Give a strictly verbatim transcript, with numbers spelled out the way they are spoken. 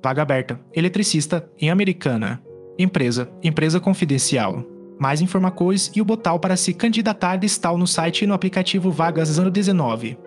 Vaga aberta, eletricista, em Americana. Empresa, empresa confidencial. Mais informações e o botão para se candidatar estão no site e no aplicativo Vagas ano dezenove.